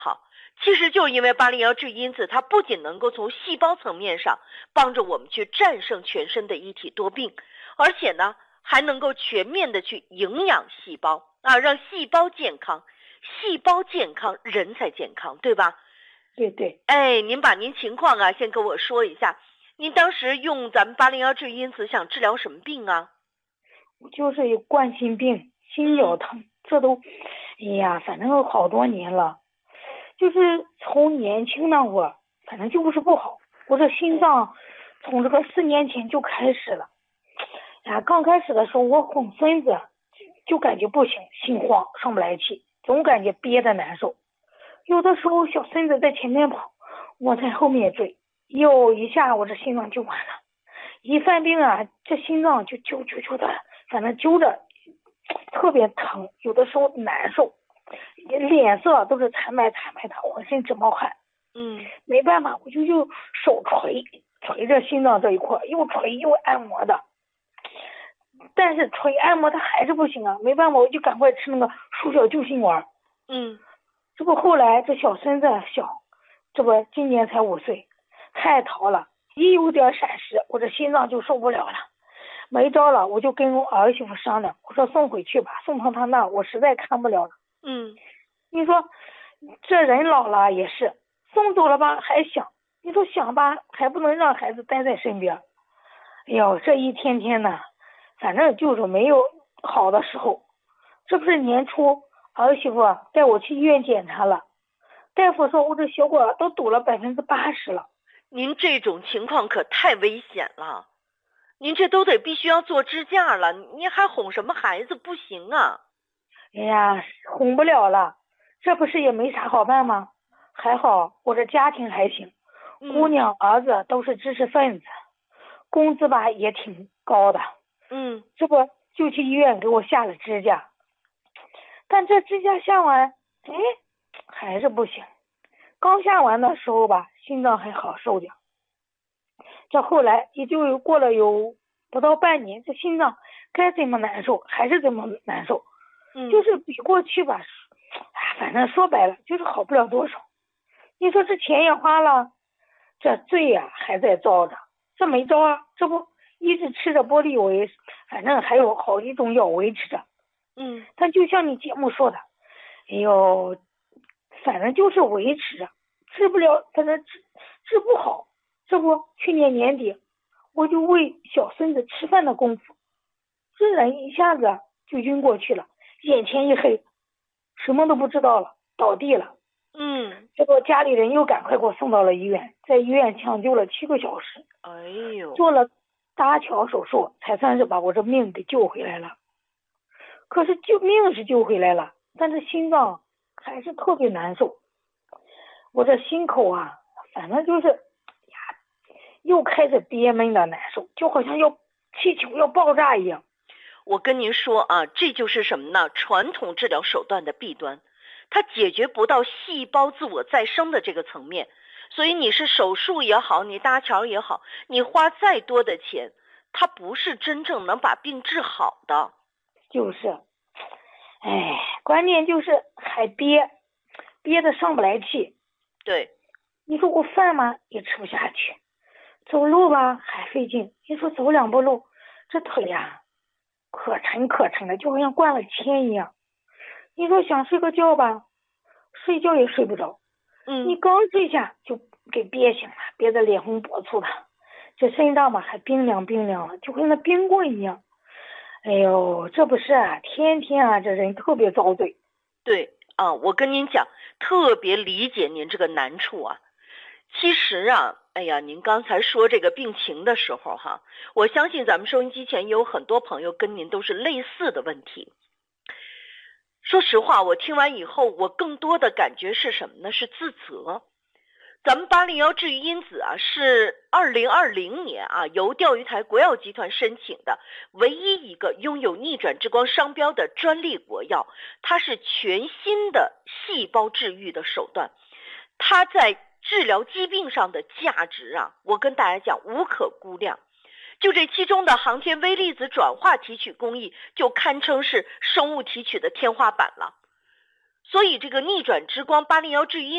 好，其实就是因为801质因子，它不仅能够从细胞层面上帮着我们去战胜全身的一体多病，而且呢，还能够全面的去营养细胞啊，让细胞健康，细胞健康，人才健康，对吧？ 对对。 哎，您把您情况啊，先跟我说一下。您当时用咱们801质因子想治疗什么病啊？ 就是有冠心病、心绞疼，这都，哎呀，反正好多年了。就是从年轻那会儿，反正就是不好。我这心脏从这个4年前就开始了。呀，刚开始的时候我哄孙子，就感觉不行，心慌，上不来气，总感觉憋得难受。有的时候小孙子在前面跑，我在后面追，哟一下我这心脏就完了。一犯病啊，这心脏就揪的，反正揪着特别疼，有的时候难受，脸色都是惨白的，浑身直冒汗。没办法，我就用手捶着心脏这一块，又捶又按摩的。但是捶按摩它还是不行啊，没办法，我就赶快吃那个舒小救心丸。这不后来这小孙子小，这不今年才5岁，太淘了，一有点闪失，我这心脏就受不了了。没招了，我就跟我儿媳妇商量，我说送回去吧，送到他那我实在看不了了。你说这人老了也是，送走了吧还想，你说想吧还不能让孩子待在身边。哎呦，这一天天呢，反正就是没有好的时候。这不是年初儿媳妇带我去医院检查了，大夫说我这血管都堵了80%了。 您这种情况可太危险了，您这都得必须要做支架了，您还哄什么孩子？不行啊！ 哎呀，哄不了了，这不是也没啥好办吗？还好我这家庭还行，姑娘儿子都是知识分子，工资吧也挺高的。这不就去医院给我下了支架，但这支架下完，哎，还是不行。刚下完的时候吧，心脏还好受点，这后来也就过了有不到半年，这心脏该怎么难受还是怎么难受。就是比过去吧，反正说白了就是好不了多少。你说这钱也花了，这罪呀还在遭着，这没招啊，这不一直吃着玻璃维，反正还有好几种药维持着。但就像你节目说的，哎呦，反正就是维持着，治不了，反正治不好。这不去年年底我就喂小孙子吃饭的功夫，这人一下子就晕过去了，眼前一黑，什么都不知道了，倒地了。这不家里人又赶快给我送到了医院，在医院抢救了7个小时， 哎呦， 做了搭桥手术，才算是把我这命给救回来了。可是命是救回来了，但是心脏还是特别难受。我这心口啊，反正就是呀，又开始憋闷的难受，就好像气球要爆炸一样。 我跟您说啊，这就是什么呢？传统治疗手段的弊端，它解决不到细胞自我再生的这个层面。所以你是手术也好，你搭桥也好，你花再多的钱，它不是真正能把病治好的。 就是，哎，关键就是还憋得上不来气。 对， 你说我饭嘛也吃不下去，走路吧还费劲。你说走2步路，这腿呀可沉的，就好像灌了铅一样。你说想睡个觉吧，睡觉也睡不着。你刚睡下就给憋醒了，憋得脸红脖粗的，这身上吧还冰凉了，就跟那冰棍一样。哎呦，这不是啊，天天啊，这人特别遭罪。 对啊，我跟您讲，特别理解您这个难处啊。其实啊，哎呀，您刚才说这个病情的时候哈，我相信咱们收音机前也有很多朋友跟您都是类似的问题。说实话，我听完以后，我更多的感觉是什么呢？是自责。咱们801质因子啊，是2020年啊由钓鱼台国药集团申请的唯一一个拥有逆转之光商标的专利国药，它是全新的细胞治愈的手段，它在治疗疾病上的价值啊，我跟大家讲无可估量。就这其中的航天微粒子转化提取工艺，就堪称是生物提取的天花板了。所以这个逆转之光801质因